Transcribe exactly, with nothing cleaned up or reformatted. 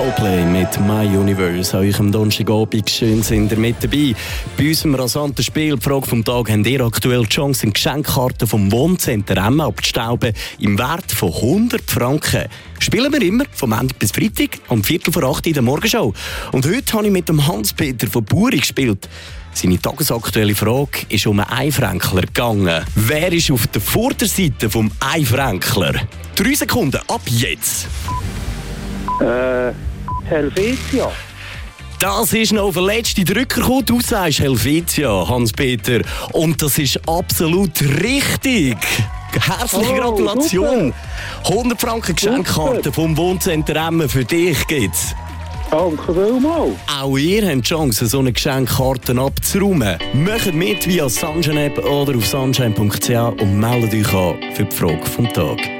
Coldplay mit «My Universe». An euch am Donnerstagabend schön sind ihr mit dabei. Bei unserem rasanten Spiel, die Frage vom Tag, habt ihr aktuell die Chance, eine Geschenkkarte vom Wohncenter Emma abzustauben im Wert von hundert Franken. Spielen wir immer vom Montag bis Freitag um Viertel vor acht in der Morgenshow. Und heute habe ich mit dem Hans-Peter von Buri gespielt. Seine tagesaktuelle Frage ist um einen Einfränkler gegangen. Wer ist auf der Vorderseite vom Einfränkler? Drei Sekunden, ab jetzt! Äh, Helvetia. Das ist noch auf den letzten Drücker gekommen. Du sagst Helvetia, Hans-Peter. Und das ist absolut richtig. Herzliche Oh, Gratulation. hundert Franken Geschenkkarte vom Wohncenter Emmen für dich gibt's. Danke vielmals. Auch ihr habt die Chance, so eine Geschenkkarte abzuräumen. Macht mit via Sunshine App oder auf sunshine punkt c h und meldet euch an für die Frage vom Tag.